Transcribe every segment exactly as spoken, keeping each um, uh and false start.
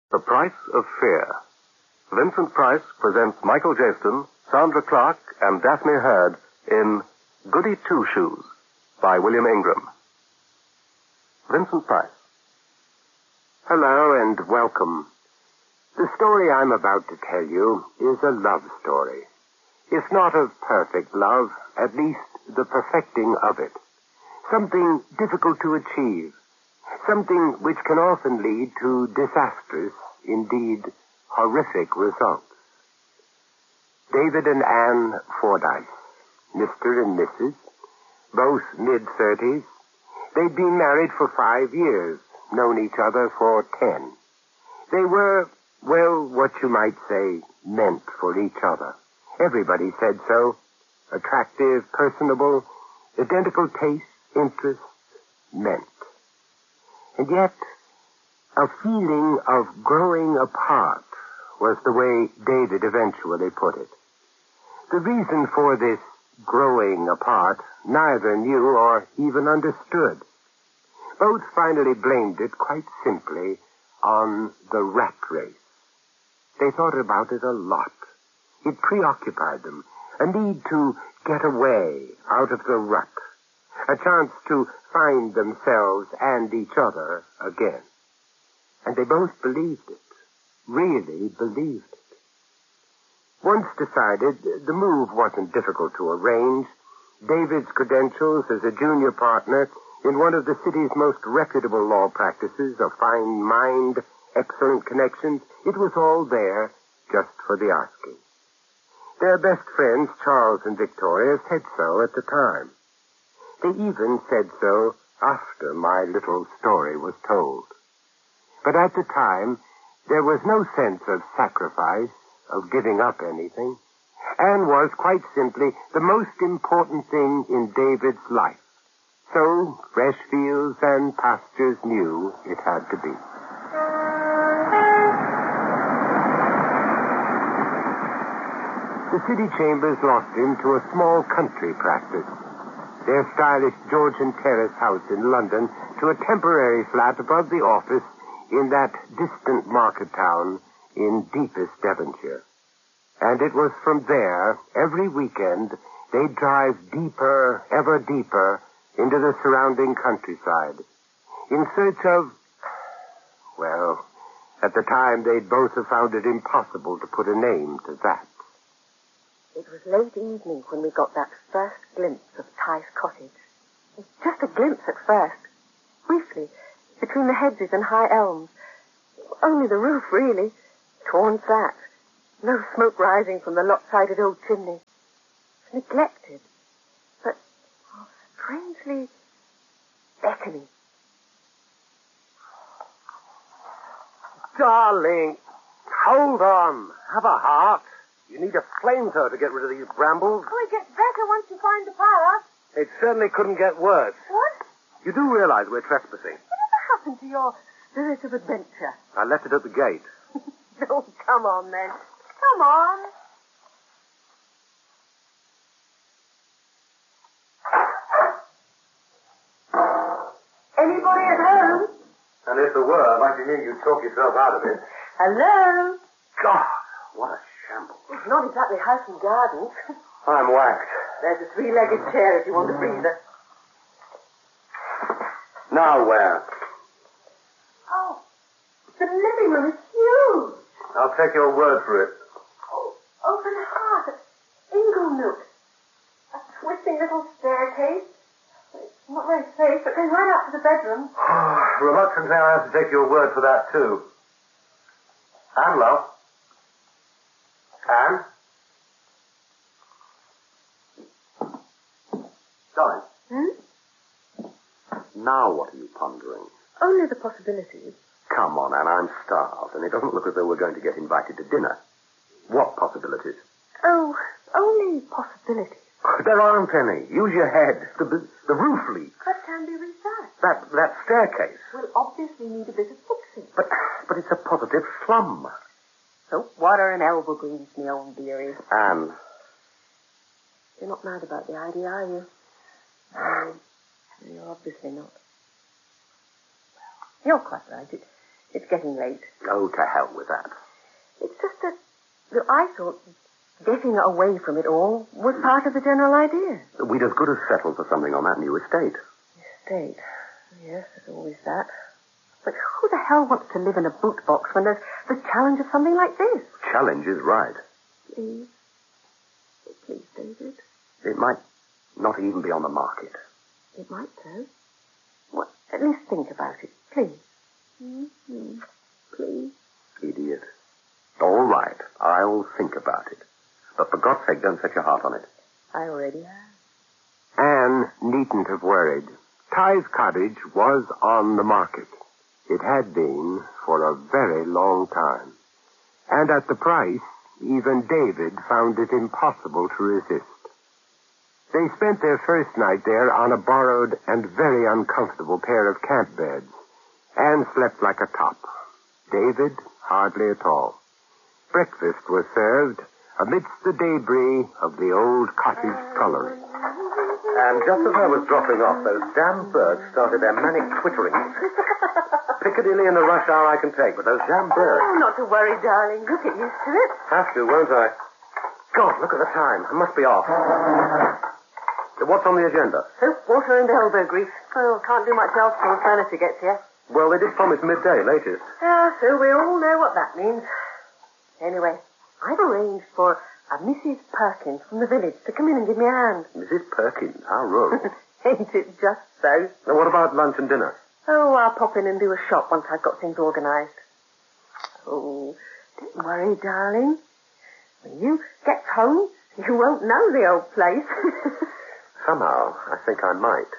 The Price of Fear. Vincent Price presents Michael Jaston, Sandra Clark, and Daphne Hurd in Goody Two-Shoes by William Ingram. Vincent Price. Hello and welcome. The story I'm about to tell you is a love story. If not of perfect love, at least the perfecting of it. Something difficult to achieve. Something which can often lead to disastrous, indeed horrific results. David and Anne Fordyce, Mister and Missus, both mid-thirties. They'd been married for five years, known each other for ten. They were, well, what you might say, meant for each other. Everybody said so. Attractive, personable, identical tastes, interests, meant. And yet, a feeling of growing apart was the way David eventually put it. The reason for this growing apart neither knew or even understood. Both finally blamed it quite simply on the rat race. They thought about it a lot. It preoccupied them, a need to get away out of the rut, a chance to find themselves and each other again. And they both believed it, really believed it. Once decided, the move wasn't difficult to arrange. David's credentials as a junior partner in one of the city's most reputable law practices, a fine mind, excellent connections, it was all there just for the asking. Their best friends, Charles and Victoria, said so at the time. They even said so after my little story was told. But at the time, there was no sense of sacrifice, of giving up anything. Anne was, quite simply, the most important thing in David's life. So, fresh fields and pastures knew it had to be. The city chambers lost him to a small country practice. Their stylish Georgian terrace house in London to a temporary flat above the office in that distant market town in deepest Devonshire. And it was from there, every weekend, they'd drive deeper, ever deeper, into the surrounding countryside, in search of, well, at the time they'd both have found it impossible to put a name to that. It was late evening when we got that first glimpse of Tice Cottage. Just a glimpse at first. Briefly, between the hedges and high elms. Only the roof, really. Torn flat. No smoke rising from the lopsided old chimney. Neglected. But oh, strangely beckoning. Darling, hold on. Have a heart. You need a flamethrower to get rid of these brambles. Oh, it gets better once you find the power. It certainly couldn't get worse. What? You do realize we're trespassing. Whatever happened to your spirit of adventure? I left it at the gate. Oh, come on, then. Come on. Anybody at home? And if there were, I'd like to hear you talk yourself out of it. Hello? God, what a shambles. It's not exactly house and garden. I'm whacked. There's a three-legged chair if you want a breather. Now where? Oh, the living room is huge. I'll take your word for it. Oh, open heart. Inglenook. A twisting little staircase. It's not very safe, but goes right up to the bedroom. Reluctantly, I have to take your word for that, too. Anne, love. Anne? Darling. Hmm? Now what are you pondering? Only the possibilities. Come on, Anne, I'm starved, and it doesn't look as though we're going to get invited to dinner. What possibilities? Oh, only possibilities. There aren't any. Use your head. The, the roof leaks. But can be researched. That, that staircase. We'll obviously need a bit of fixing. But, but it's a positive slum. Soap water and elbow grease, me own dearie. Anne. You're not mad about the idea, are you? No, you're obviously not. You're quite right. It, It's getting late. Oh, to hell with that. It's just that, that I thought getting away from it all was part of the general idea. We'd as good as settled for something on that new estate. Estate? Yes, there's always that. But who the hell wants to live in a boot box when there's the challenge of something like this? Challenge is right. Please. Please, David. It might not even be on the market. It might, though. What? At least think about it, please. Mm-hmm. Please. Idiot. All right, I'll think about it. But for God's sake, don't set your heart on it. I already have. Anne needn't have worried. Ty's cottage was on the market. It had been for a very long time. And at the price, even David found it impossible to resist. They spent their first night there on a borrowed and very uncomfortable pair of camp beds. Anne slept like a top. David, hardly at all. Breakfast was served amidst the debris of the old cottage scullery. And just as I was dropping off, those damn birds started their manic twittering. Piccadilly in the rush hour I can take, but those damn birds... Oh, not to worry, darling. You'll get used to it. Have to, won't I? God, look at the time. I must be off. What's on the agenda? Soap, water, and elbow grease. Oh, can't do much else till the furniture gets here. Well, they did promise midday, latest. Ah, so we all know what that means. Anyway, I've arranged for a Missus Perkins from the village to come in and give me a hand. Missus Perkins? How rural. Ain't it just so? Now, what about lunch and dinner? Oh, I'll pop in and do a shop once I've got things organized. Oh, don't worry, darling. When you get home, you won't know the old place. Somehow, I think I might.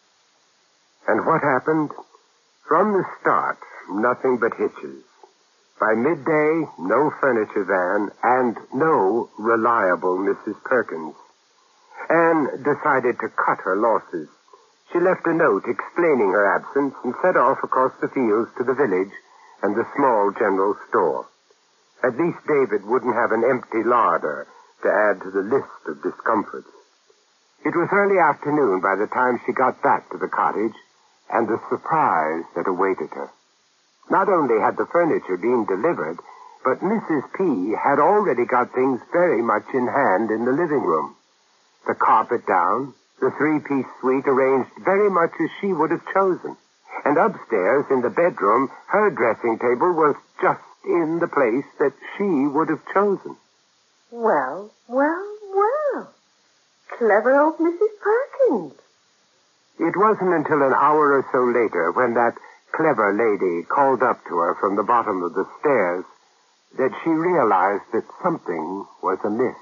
And what happened? From the start, nothing but hitches. By midday, no furniture van and no reliable Missus Perkins. Anne decided to cut her losses. She left a note explaining her absence and set off across the fields to the village and the small general store. At least David wouldn't have an empty larder to add to the list of discomforts. It was early afternoon by the time she got back to the cottage and the surprise that awaited her. Not only had the furniture been delivered, but Missus P. had already got things very much in hand in the living room. The carpet down, the three-piece suite arranged very much as she would have chosen. And upstairs in the bedroom, her dressing table was just in the place that she would have chosen. Well, well, well. Clever old Missus Perkins. It wasn't until an hour or so later, when that clever lady called up to her from the bottom of the stairs, that she realized that something was amiss.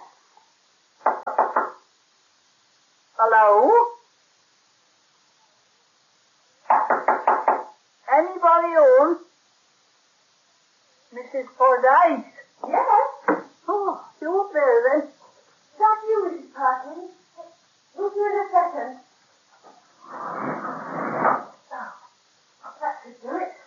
Hello? Anybody home? Missus Fordyce? Yes. Oh, you up there then? Is that you, Missus Perkins? We'll do in a second. Oh, that should do it.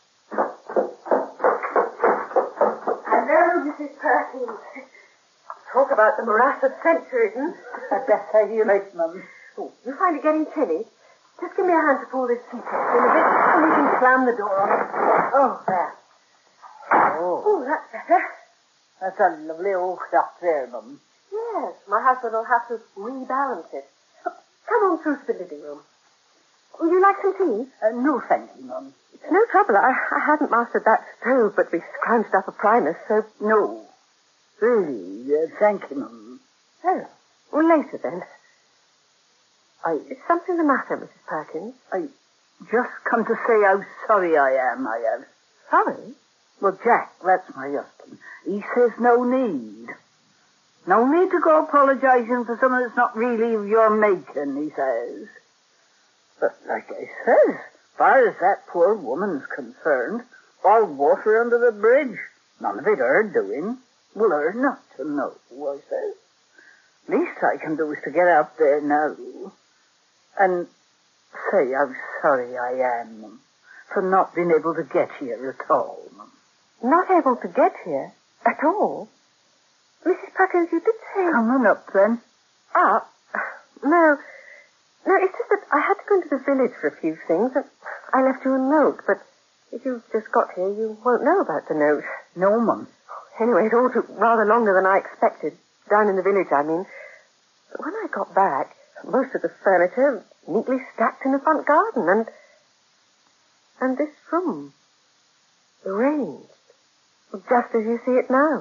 Hello, Missus Perkins. Talk about the morass of centuries, hmm? I'd best say you late, Mum. Oh, you find it getting chilly? Just give me a hand to pull this seat up in a bit, and we can slam the door on it. Oh, there. Oh. Oh, that's better. That's a lovely old clock there, Mum. Yes, my husband will have to rebalance it. Come on through to the living room. Would you like some tea? Uh, no, thank you, Mum. It's no trouble. I, I hadn't mastered that stove, but we scrounged up a primus, so... No. Really, uh, thank you, Mum. Oh, well, later then. I, is something the matter, Missus Perkins? I just come to say how sorry I am, I have. Sorry? Well, Jack, that's my husband. He says no need. No need to go apologizing for something that's not really of your making, he says. But like I says, as far as that poor woman's concerned, all water under the bridge. None of it her doing. Well, her not to know, I says. Least I can do is to get up there now and say how sorry I am for not being able to get here at all. Not able to get here at all? Missus Perkins, you did say... Coming up, then? Ah, no. No, it's just that I had to go into the village for a few things, and I left you a note, but If you've just got here, you won't know about the note. No, Mum. Anyway, it all took rather longer than I expected. Down in the village, I mean. But when I got back, most of the furniture neatly stacked in the front garden, and... and this room. Arranged. Just as you see it now.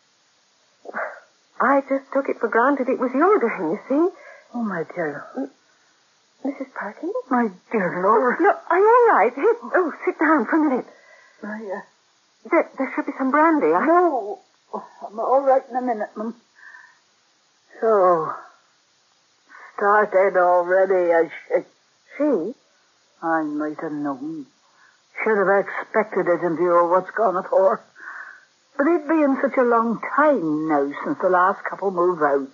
I just took it for granted it was your doing, you see. Oh, my dear. M- Missus Perkins? My dear Laura. Look, are you all right? Here, oh, sit down for a minute. I, uh... There, there should be some brandy. I... No. I'm all right in a minute, Mum. So, started already, as she... She? I might have known. Should have expected it in view of what's gone afore. But it being such a long time now since the last couple moved out.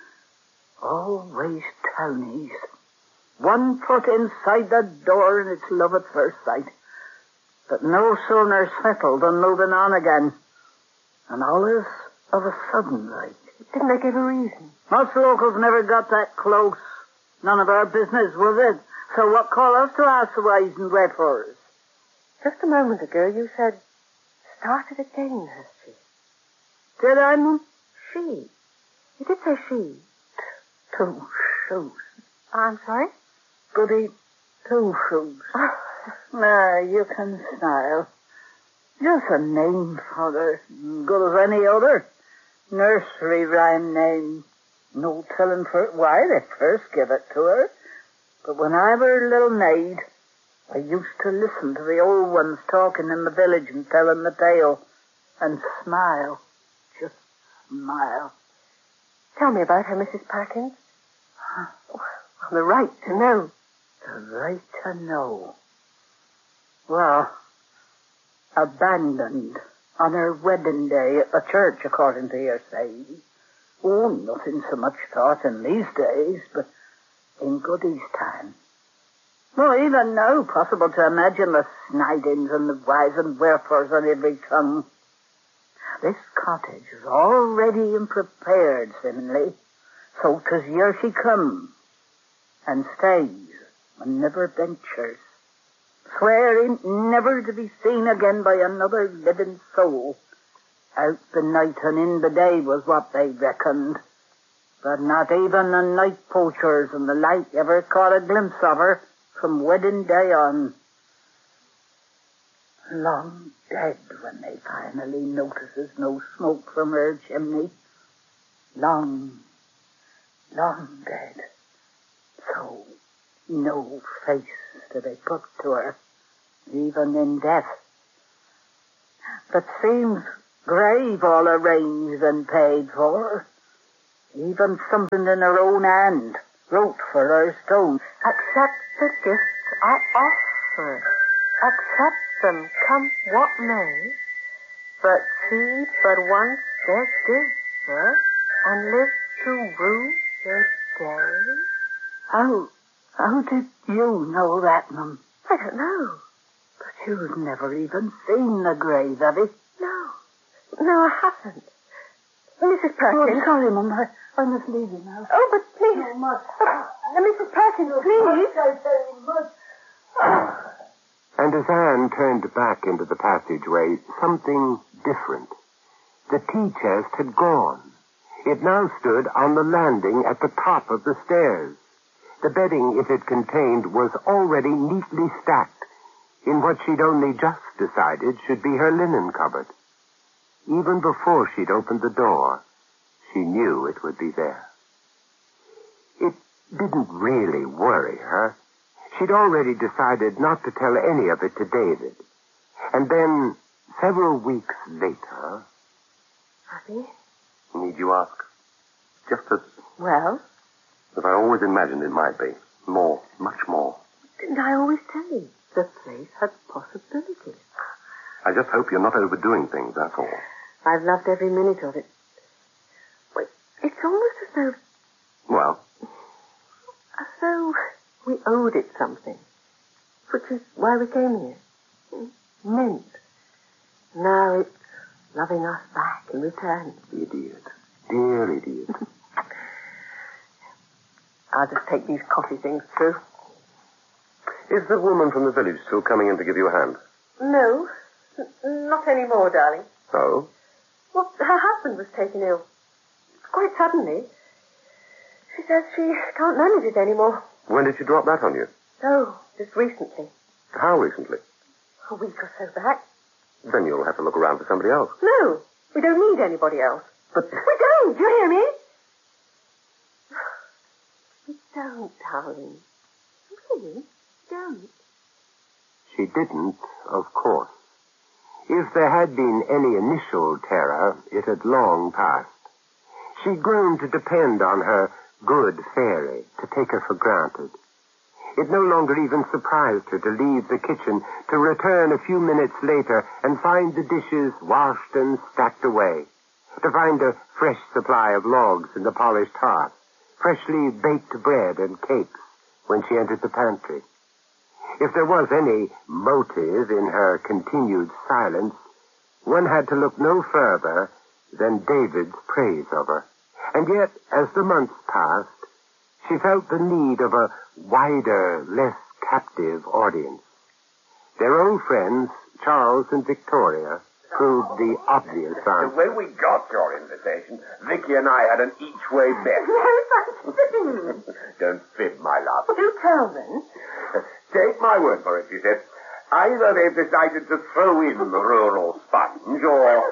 Always townies. One foot inside the door and it's love at first sight. But no sooner settled than moving on again. And all is of a sudden, like. Didn't they give a reason? Most locals never got that close. None of our business, was it? So what call us to ask the whys and wherefores? Just a moment ago, you said, started again, has she? Did I, Mum? She. You did say she. Two shoes. I'm sorry? Goody two shoes. Now, you can smile. Just a name for her, good as any other. Nursery rhyme name. No telling for why they first give it to her. But when I were a little maid, I used to listen to the old ones talking in the village and telling the tale. And smile. Just smile. Tell me about her, Missus Perkins. Well, the right to know. The right to know. Well, abandoned on her wedding day at the church, according to hearsay. Oh, nothing so much thought in these days, but in Goody's time. Well, even now, possible to imagine the snidings and the whys and wherefores on every tongue. This cottage is all ready and prepared, seemingly, so 'tis here she comes, and stays, and never ventures, swearing never to be seen again by another living soul. Out the night and in the day was what they reckoned, but not even the night poachers and the like ever caught a glimpse of her from wedding day on. Long dead when they finally notices no smoke from her chimney. Long, long dead. So no face do they put to her, even in death. But seems grave all arranged and paid for. Even something in her own hand wrote for her stone. Accept the gifts I offer. Accept them, come what may. But feed but once their giver, and live to rue their day. How, how did you know that, Mum? I don't know. But you've never even seen the grave, have you? No. No, I haven't. Missus Perkins. Oh, sorry, Mum. I, I must leave you now. Oh, but please. You must. Uh, Missus Perkins, please. I very much. And as Anne turned back into the passageway, something different. The tea chest had gone. It now stood on the landing at the top of the stairs. The bedding it had contained was already neatly stacked in what she'd only just decided should be her linen cupboard. Even before she'd opened the door, she knew it would be there. It didn't really worry her. She'd already decided not to tell any of it to David. And then, several weeks later... Happy? Need you ask? Just as, Well? as I always imagined it might be. More, much more. Didn't I always tell you? The place had possibilities. I just hope you're not overdoing things, that's all. I've loved every minute of it. Wait, it's almost as though... Well? As though we owed it something. Which is why we came here. It meant. Now it's loving us back in return. Idiot. Dear idiot. I'll just take these coffee things through. Is the woman from the village still coming in to give you a hand? No, N- not anymore, darling. Oh? Well, her husband was taken ill. Quite suddenly. She says she can't manage it anymore. When did she drop that on you? Oh, just recently. How recently? A week or so back. Then you'll have to look around for somebody else. No, we don't need anybody else. But... We don't, do you hear me? We don't, darling. Please, don't. She didn't, of course. If there had been any initial terror, it had long passed. She'd grown to depend on her good fairy to take her for granted. It no longer even surprised her to leave the kitchen, to return a few minutes later and find the dishes washed and stacked away, to find a fresh supply of logs in the polished hearth, freshly baked bread and cakes when she entered the pantry. If there was any motive in her continued silence, one had to look no further than David's praise of her. And yet, as the months passed, she felt the need of a wider, less captive audience. Their old friends, Charles and Victoria, proved the obvious answer. When we got your invitation, Vicky and I had an each-way bet. Very fun. Don't fib, my love. Do tell then. Take my word for it, she said. Either they've decided to throw in the rural sponge, or...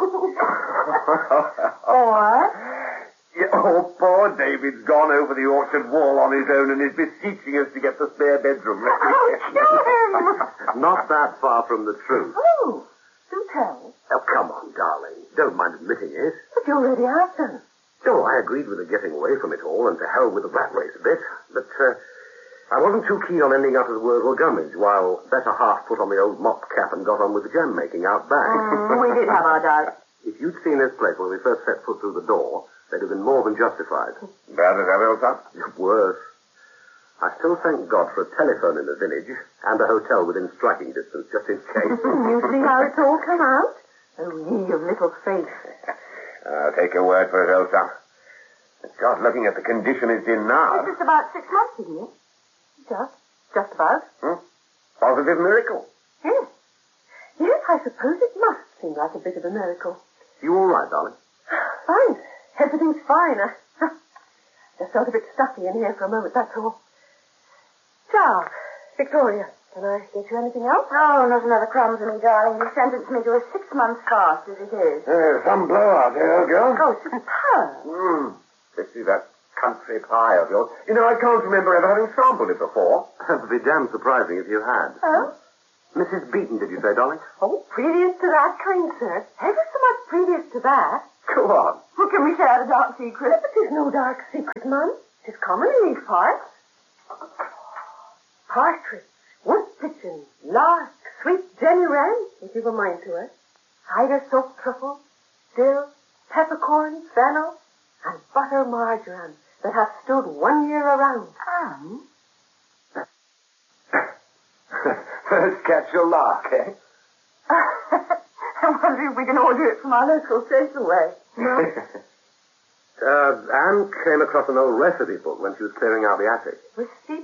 Or? Yeah, oh, poor David's gone over the orchard wall on his own and is beseeching us to get the spare bedroom ready. Oh, kill him! Not that far from the truth. Oh, do tell. Oh, come on, darling. Don't mind admitting it. But you already have done. Oh, I agreed with her getting away from it all and to hell with the rat race a bit. But, uh, I wasn't too keen on ending up as Wurzel Gummidge, while better half put on the old mop cap and got on with the jam making out back. Mm, we did have our doubts. If you'd seen this place when we first set foot through the door, they'd have been more than justified. Bad as ever, Elsa? Worse. I still thank God for a telephone in the village and a hotel within striking distance, just in case. You see how it's all come out? Oh, ye of little faith. I'll take your word for it, Elsa. God, looking at the condition it's in now. It's just about six months, isn't it? Just, just about. Hmm? Positive miracle. Yes. Yes, I suppose it must seem like a bit of a miracle. You all right, darling? Fine. Everything's fine. I just felt a bit stuffy in here for a moment, that's all. Charles, Victoria, can I get you anything else? Oh, not another crumb for me, darling. You sentenced me to a six-month fast as it is. Uh, some blowout here, old girl. Oh, superb. Hmm. Let's see that country pie of yours. You know, I can't remember ever having sampled it before. It would be damn surprising if you had. Oh? Missus Beaton, did you say, darling? Oh, previous to that, kind sir. Ever so much previous to that. Go on. Well, can we share the dark secret? But there's no dark secret, Mum. It's common in these parts. Partridge, wood pigeon, lark, sweet Jenny Wren, if you've a mind to it. Cider soaked truffle, dill, peppercorn, fennel, and butter marjoram that have stood one year around. And First catch your lark, eh? I'm wondering if we can order it from our local stationery. No? uh, Anne came across an old recipe book when she was clearing out the attic. Was she